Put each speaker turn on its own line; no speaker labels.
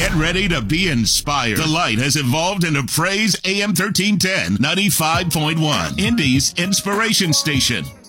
Get ready to be inspired. The Light has evolved into Praise AM 1310, 95.1, Indy's Inspiration Station.